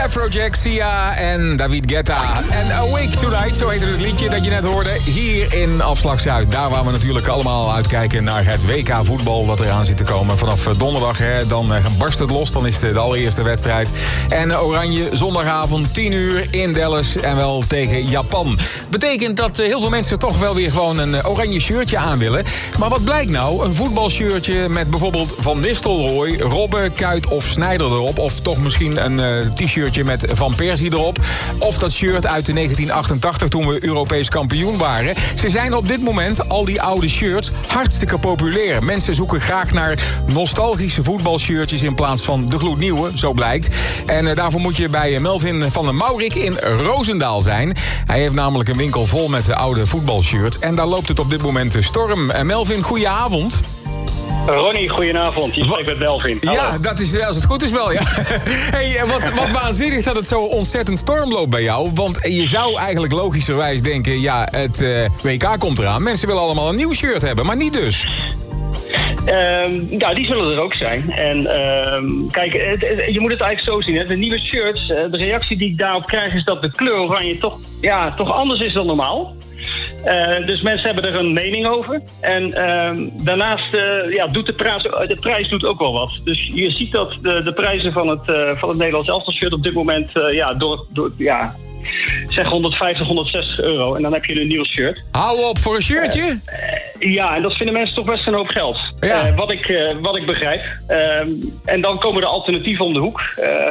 Afrojack, Sia en David Guetta. En Awake Tonight, zo heette het liedje dat je net hoorde. Hier in Afslag Zuid. Daar waar we natuurlijk allemaal uitkijken naar het WK voetbal dat eraan zit te komen. Vanaf donderdag, dan barst het los. Dan is het de allereerste wedstrijd. En Oranje, zondagavond, 10 uur in Dallas. En wel tegen Japan. Betekent dat heel veel mensen toch wel weer gewoon een oranje shirtje aan willen. Maar wat blijkt nou? Een voetbalshirtje met bijvoorbeeld Van Nistelrooy, Robben, Kuyt of Sneijder erop. Of toch misschien een t-shirtje met Van Persie erop. Of dat shirt uit de 1988 toen we Europees kampioen waren. Ze zijn op dit moment, al die oude shirts, hartstikke populair. Mensen zoeken graag naar nostalgische voetbalshirtjes in plaats van de gloednieuwe, zo blijkt. En daarvoor moet je bij Melvin van den Maurik in Roosendaal zijn. Hij heeft namelijk een winkel vol met de oude voetbalshirts. En daar loopt het op dit moment storm. Melvin, goedenavond. Ronnie, goedenavond. Je spreekt met Melvin. Hallo. Ja, dat is, als het goed is wel, ja. Hey, wat waanzinnig dat het zo ontzettend storm loopt bij jou. Want je zou eigenlijk logischerwijs denken, ja, het WK komt eraan. Mensen willen allemaal een nieuw shirt hebben, maar niet dus. Ja, die zullen er ook zijn. En kijk, je moet het eigenlijk zo zien. Hè. De nieuwe shirts, de reactie die ik daarop krijg is dat de kleur oranje toch anders is dan normaal. Dus mensen hebben er een mening over. En daarnaast doet de prijs doet ook wel wat. Dus je ziet dat de prijzen van het Nederlands elftal shirt op dit moment zeg 150, 160 euro. En dan heb je een nieuw shirt. Hou op, voor een shirtje? Ja, en dat vinden mensen toch best een hoop geld. Ja. Wat ik begrijp. En dan komen de alternatieven om de hoek.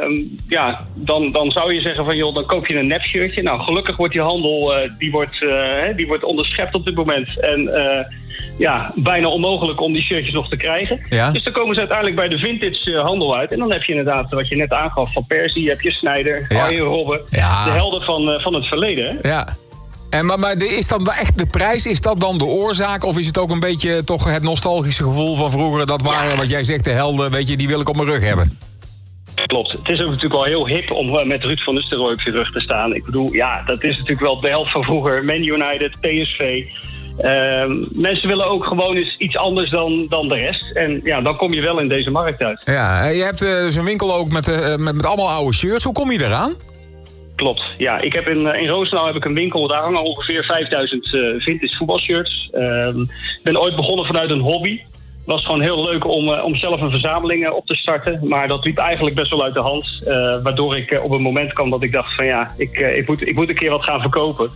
Dan zou je zeggen van, joh, dan koop je een nep shirtje. Nou, gelukkig wordt die handel, die wordt onderschept op dit moment. En bijna onmogelijk om die shirtjes nog te krijgen. Ja. Dus dan komen ze uiteindelijk bij de vintage handel uit. En dan heb je inderdaad, wat je net aangaf, Van Persie, heb je Sneijder, Arjen Robben. Ja. De helden van het verleden. Hè? Ja. Maar is dan echt de prijs, is dat dan de oorzaak? Of is het ook een beetje toch het nostalgische gevoel van vroeger? Dat waren, wat jij zegt, de helden, weet je, die wil ik op mijn rug hebben. Klopt. Het is ook natuurlijk wel heel hip om met Ruud van Nistelrooy op je rug te staan. Ik bedoel, ja, dat is natuurlijk wel de helft van vroeger. Man United, PSV. Mensen willen ook gewoon eens iets anders dan de rest. En ja, dan kom je wel in deze markt uit. Ja, je hebt dus een winkel ook met allemaal oude shirts. Hoe kom je eraan? Klopt, ja. Ik heb in Roosendaal heb ik een winkel, daar hangen ongeveer 5000 vintage voetbalshirts. Ik ben ooit begonnen vanuit een hobby. Het was gewoon heel leuk om zelf een verzameling op te starten. Maar dat liep eigenlijk best wel uit de hand. Waardoor ik op een moment kwam dat ik dacht van ja, ik moet een keer wat gaan verkopen.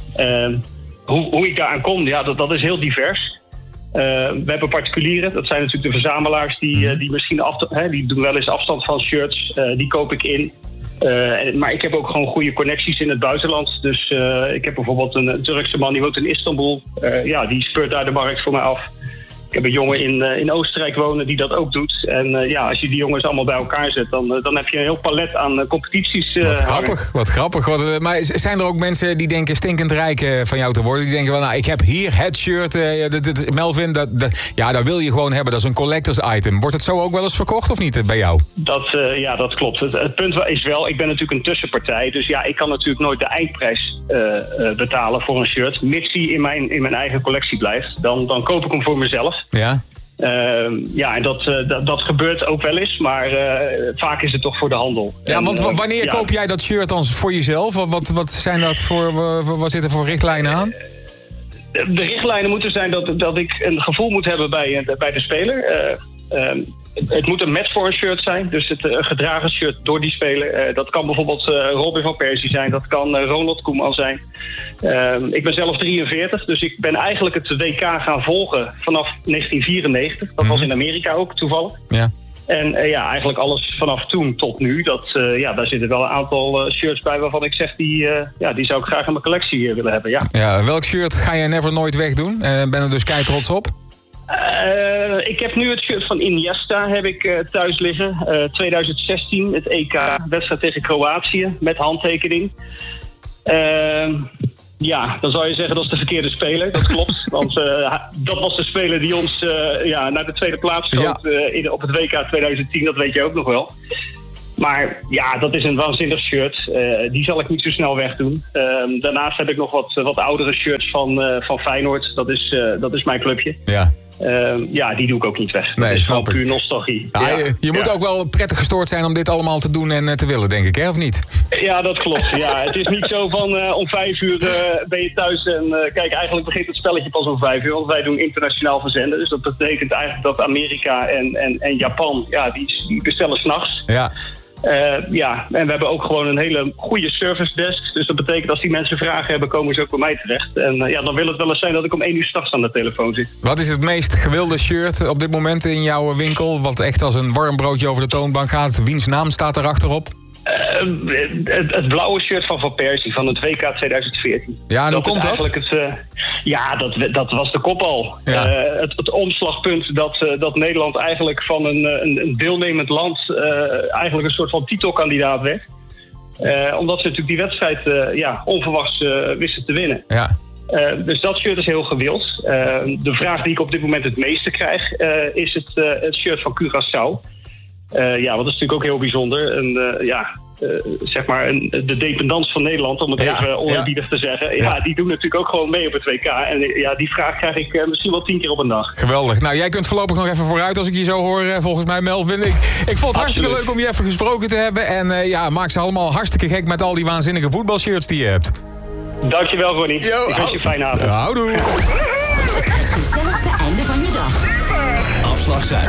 Hoe ik daaraan kom, ja, dat is heel divers. We hebben particulieren, dat zijn natuurlijk de verzamelaars die misschien die doen wel eens afstand van shirts. Die koop ik in. Maar ik heb ook gewoon goede connecties in het buitenland. Dus ik heb bijvoorbeeld een Turkse man die woont in Istanbul. Die speurt daar de markt voor mij af. Ik heb een jongen in Oostenrijk wonen die dat ook doet. En als je die jongens allemaal bij elkaar zet, dan heb je een heel palet aan competities. Wat grappig. Maar zijn er ook mensen die denken stinkend rijk van jou te worden? Die denken van, nou, ik heb hier het shirt, Melvin, dat wil je gewoon hebben. Dat is een collectors item. Wordt het zo ook wel eens verkocht of niet bij jou? Dat klopt. Het punt is wel, ik ben natuurlijk een tussenpartij. Dus ja, ik kan natuurlijk nooit de eindprijs betalen voor een shirt. Mits die in mijn eigen collectie blijft. Dan koop ik hem voor mezelf. Ja. En dat gebeurt ook wel eens, maar vaak is het toch voor de handel. Ja, want wanneer koop jij dat shirt dan voor jezelf? Wat zijn dat wat zitten voor richtlijnen aan? De richtlijnen moeten zijn dat ik een gevoel moet hebben bij de speler. Het moet een match voor een shirt zijn, dus een gedragen shirt door die speler. Dat kan bijvoorbeeld Robin van Persie zijn, dat kan Ronald Koeman zijn. Ik ben zelf 43, dus ik ben eigenlijk het WK gaan volgen vanaf 1994. Dat was in Amerika ook, toevallig. Ja. En eigenlijk alles vanaf toen tot nu, daar zitten wel een aantal shirts bij waarvan ik zeg, die zou ik graag in mijn collectie willen hebben. Ja. Ja, welk shirt ga je never nooit wegdoen? Ben er dus kei trots op? Ik heb nu het shirt van Iniesta heb ik thuis liggen. 2016, het EK, wedstrijd tegen Kroatië, met handtekening. Dan zou je zeggen dat is de verkeerde speler. Dat klopt, want dat was de speler die ons naar de tweede plaats schoot op het WK 2010. Dat weet je ook nog wel. Maar ja, dat is een waanzinnig shirt. Die zal ik niet zo snel wegdoen. Daarnaast heb ik nog wat oudere shirts van Feyenoord. Dat is mijn clubje. Ja. Die doe ik ook niet weg. Nee, dat is gewoon snap ik. puur nostalgie. Ja, je moet ook wel prettig gestoord zijn om dit allemaal te doen en te willen, denk ik, hè? Of niet? Ja, dat klopt. Ja, het is niet zo van om 5 uur ben je thuis en kijk, eigenlijk begint het spelletje pas om 5 uur. Want wij doen internationaal verzenden. Dus dat betekent eigenlijk dat Amerika en Japan, die bestellen 's nachts. Ja. En we hebben ook gewoon een hele goede service desk. Dus dat betekent als die mensen vragen hebben, komen ze ook bij mij terecht. En dan wil het wel eens zijn dat ik om 1 uur 's nachts aan de telefoon zit. Wat is het meest gewilde shirt op dit moment in jouw winkel? Wat echt als een warm broodje over de toonbank gaat? Wiens naam staat er achterop? Het blauwe shirt van Persie van het WK 2014. Ja, en hoe komt dat? Dat was de kop al. Ja. Het omslagpunt dat Nederland eigenlijk van een deelnemend land eigenlijk een soort van titelkandidaat werd. Omdat ze natuurlijk die wedstrijd onverwachts wisten te winnen. Ja. Dus dat shirt is heel gewild. De vraag die ik op dit moment het meeste krijg is het shirt van Curaçao. Dat is natuurlijk ook heel bijzonder. Zeg maar de dependance van Nederland, om het even oneerbiedig te zeggen. Ja, die doen natuurlijk ook gewoon mee op het WK. En die vraag krijg ik misschien wel 10 keer op een dag. Geweldig. Nou, jij kunt voorlopig nog even vooruit als ik je zo hoor, volgens mij, Melvin. Ik vond het hartstikke leuk om je even gesproken te hebben. En maak ze allemaal hartstikke gek met al die waanzinnige voetbalshirts die je hebt. Dankjewel, Ronnie. Ik wens je een fijne avond. Houdoe. Het gezelligste einde van je dag. Afslag Zuid.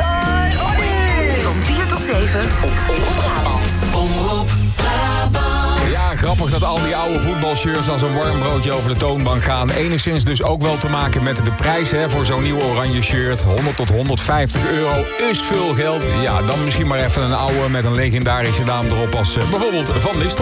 Van 4 tot 7 op Omroep Brabant. Omroep Brabant. Ja, grappig dat al die oude voetbalshirts als een warm broodje over de toonbank gaan. Enigszins dus ook wel te maken met de prijs voor zo'n nieuw oranje shirt. 100 tot 150 euro is veel geld. Ja, dan misschien maar even een oude met een legendarische naam erop als bijvoorbeeld Van Nistelrooy.